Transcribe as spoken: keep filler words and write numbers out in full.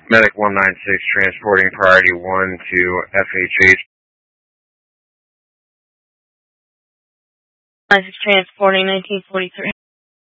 Medic one nine six transporting priority one to F H H. nine six transporting nineteen forty-three.